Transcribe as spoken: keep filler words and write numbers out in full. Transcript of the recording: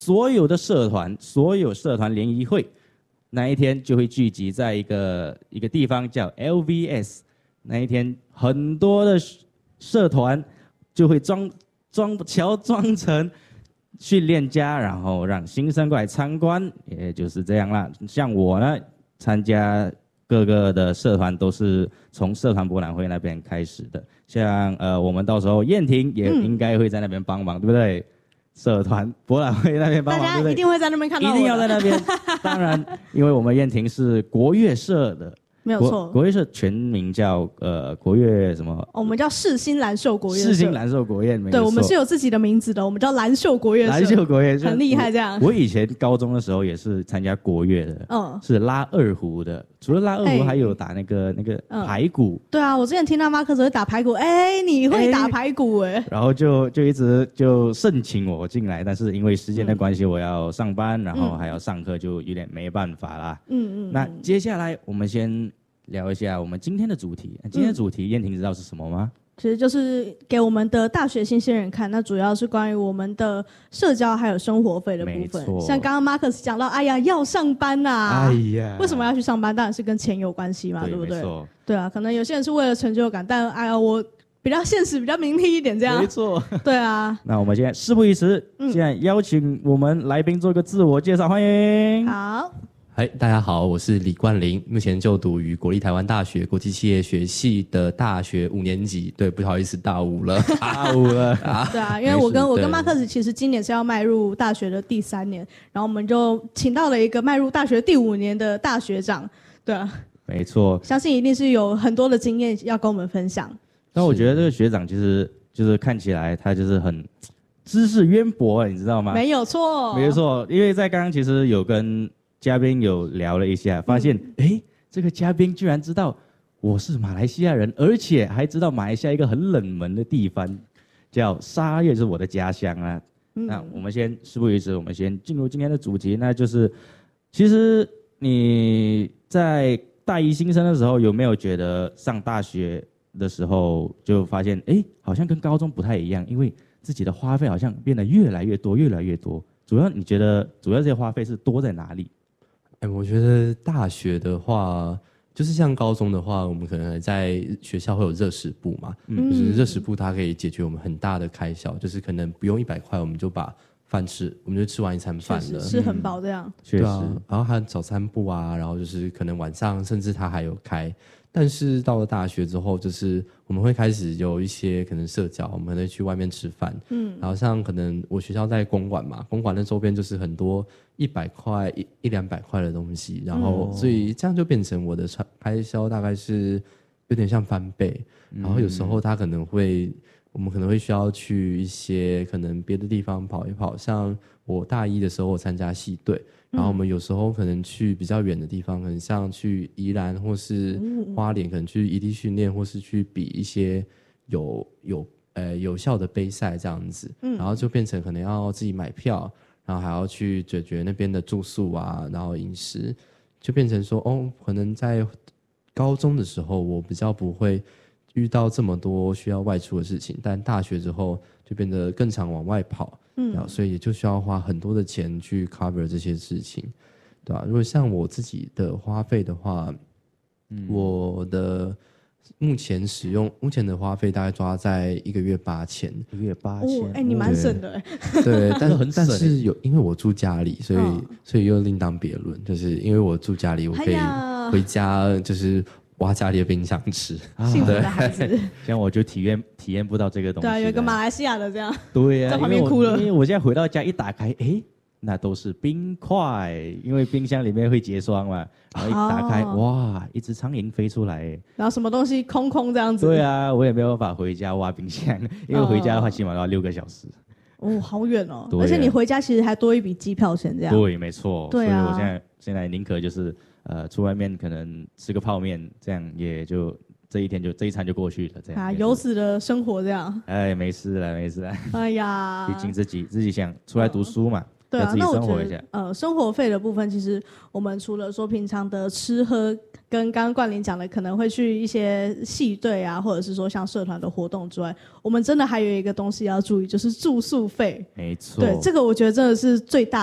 所有的社团，所有社团联谊会，那一天就会聚集在一个一个地方叫 L V S。那一天，很多的社团就会装装乔装成训练家，然后让新生过来参观，也就是这样啦。像我呢，参加各个的社团都是从社团博览会那边开始的。像呃，我们到时候燕婷也应该会在那边帮忙，嗯、对不对？社团博览会那边帮忙， 大家一定会在那边看到我， 一定要在那边。当然，因为我们燕婷是国乐社的。 没有错， 国乐社全名叫呃国乐什么？ 哦、我们叫世新蓝秀国乐社。 世新蓝秀国乐，没错。 对，我们是有自己的名字的，我们叫蓝秀国乐社。 蓝秀国乐很厉害，这样我。我以前高中的时候也是参加国乐的，嗯，是拉二胡的。除了拉二胡，还有打那个、欸、那个排鼓、嗯。 对啊，我之前听到马克斯会打排鼓，哎、欸，你会打排鼓哎、欸。 然后就就一直就盛请我进来，但是因为时间的关系，我要上班，然后还要上课，就有点没办法啦。嗯嗯。那接下来我们先聊一下我们今天的主题。今天的主题，燕婷知道是什么吗？ 其实就是给我们的大学新鲜人看，那主要是关于我们的社交还有生活费的部分。像刚刚 Marcus 讲到，哎呀，要上班呐、啊，哎呀，为什么要去上班？当然是跟钱有关系嘛， 对, 对不对？对啊，可能有些人是为了成就感，但哎呀，我比较现实，比较明理一点，这样。 没错。 对啊。 那我们现在事不宜迟，现在邀请我们来宾做个自我介绍，欢迎。 好。 嗨，大家好，我是李冠霖，目前就读于国立台湾大学国际企业学系的大学五年级。对，不好意思，大五了， 大五了。 对啊，因为我跟我跟马克斯其实今年是要迈入大学的第三年，然后我们就请到了一个迈入大学第五年的大学长。对啊， 没错， 相信一定是有很多的经验要跟我们分享。 但我觉得这个学长其实就是看起来他就是很知识渊博，你知道吗？ 没有错， 没有错，因为在刚刚其实有跟嘉宾有聊了一下，发现哎、嗯，这个嘉宾居然知道我是马来西亚人，而且还知道马来西亚一个很冷门的地方叫沙越，是我的家乡啊。嗯、那我们先事不宜迟，我们先进入今天的主题，那就是其实你在大一新生的时候，有没有觉得上大学的时候就发现哎，好像跟高中不太一样，因为自己的花费好像变得越来越多，越来越多。主要你觉得主要这些花费是多在哪里？ 哎，我觉得大学的话，就是像高中的话，我们可能在学校会有热食部嘛，嗯、就是热食部它可以解决我们很大的开销，就是可能不用一百块，我们就把饭吃，我们就吃完一餐饭了， 吃很饱这样。 确实、 啊，然后还有早餐部啊，然后就是可能晚上甚至它还有开。但是到了大学之后，就是我们会开始有一些可能社交，我们可能去外面吃饭，嗯，然后像可能我学校在公馆嘛，公馆的周边就是很多一百块一一两百块的东西，然后所以这样就变成我的开销大概是有点像翻倍，然后有时候他可能会，我们可能会需要去一些可能别的地方跑一跑，像我大一的时候我参加系队。然后我们有时候可能去比较远的地方，可能像去宜兰或是花莲，可能去异地训练，或是去比一些有有呃有效的杯赛这样子，嗯、然后就变成可能要自己买票，然后还要去解决那边的住宿啊，然后饮食，就变成说哦，可能在高中的时候我比较不会遇到这么多需要外出的事情，但大学之后就变得更常往外跑。嗯，然后所以也就需要花很多的钱去 cover 这些事情，对吧？如果像我自己的花费的话，嗯、我的目前使用目前的花费大概抓在一个月八千， 一个月八千， 哎、欸，你蛮省的哎。 对，但是很但是有因为我住家里，所以、哦、所以又另当别论，就是因为我住家里，我可以回家就是。挖家里的冰箱吃， 幸福的孩子。 像我就体验体验不到这个东西。 对啊，有一个马来西亚的这样。 对呀、啊， 在旁边哭了。 因为我现在回到家一打开，哎，那都是冰块，因为冰箱里面会结霜嘛。然后一打开，哦、哇，一只苍蝇飞出来。 然后什么东西空空这样子。 对啊，我也没有办法回家挖冰箱，因为回家的话起码要六个小时。 哦，好远哦！而且你回家其实还多一笔机票钱这样。 对，没错。 对啊。 所以我现在现在宁可就是。呃，出外面可能吃个泡面，这样也就这一天就这一餐就过去了，这样啊，游子的生活这样。 哎，没事了，没事了。 哎呀， 毕竟自己自己想出来读书嘛，嗯、 对啊，那我觉得呃，生活费的部分，其实我们除了说平常的吃喝，跟刚刚冠霖讲的可能会去一些系队啊，或者是说像社团的活动之外，我们真的还有一个东西要注意，就是住宿费。 没错， 对，这个我觉得真的是最大